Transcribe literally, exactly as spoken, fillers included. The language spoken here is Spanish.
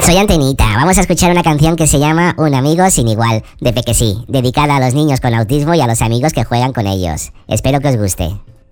Soy Antenita. Vamos a escuchar una canción que se llama Un amigo sin igual, de Pequesí, dedicada a los niños con autismo y a los amigos que juegan con ellos. Espero que os guste.